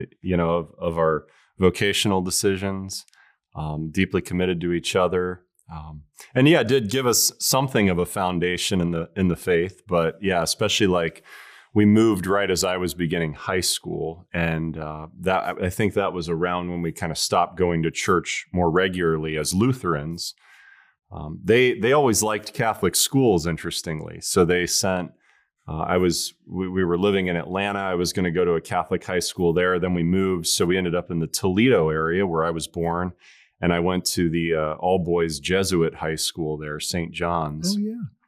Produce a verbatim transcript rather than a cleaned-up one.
you know, of, of our vocational decisions, um, deeply committed to each other. Um, and yeah, it did give us something of a foundation in the in the faith. But yeah, especially like we moved right as I was beginning high school, and uh, that I think that was around when we kind of stopped going to church more regularly as Lutherans. Um, they they always liked Catholic schools, interestingly, so they sent. Uh, I was we, we were living in Atlanta. I was going to go to a Catholic high school there. Then we moved, so we ended up in the Toledo area where I was born. And I went to the uh, all-boys Jesuit high school there, Saint John's. Oh, yeah.